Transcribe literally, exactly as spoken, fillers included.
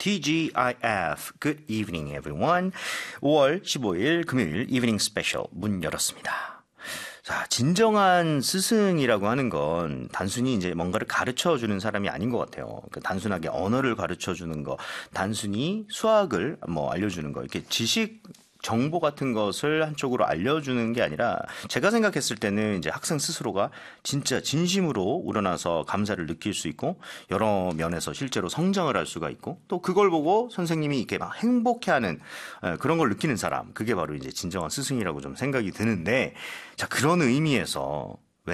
티 지 아이 에프 Good evening everyone. 오월 십오일 금요일 이브닝 스페셜 문 열었습니다. 자, 진정한 스승이라고 하는 건 단순히 이제 뭔가를 가르쳐 주는 사람이 아닌 것 같아요. 그 단순하게 언어를 가르쳐 주는 거, 단순히 수학을 뭐 알려주는 거, 이렇게 지식 정보 같은 것을 한쪽으로 알려주는 게 아니라 제가 생각했을 때는 이제 학생 스스로가 진짜 진심으로 우러나서 감사를 느낄 수 있고 여러 면에서 실제로 성장을 할 수가 있고 또 그걸 보고 선생님이 이렇게 막 행복해하는 그런 걸 느끼는 사람, 그게 바로 이제 진정한 스승이라고 좀 생각이 드는데 자, 그런 의미에서